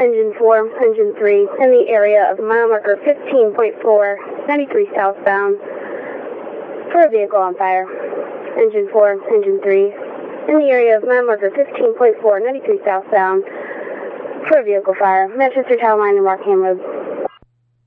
Engine 4, Engine 3, in the area of mile marker 15.4, 93 southbound, for a vehicle on fire. Engine 4, Engine 3, in the area of mile marker 15.4, 93 southbound, for a vehicle fire. Manchester Town Line and Rockham Road.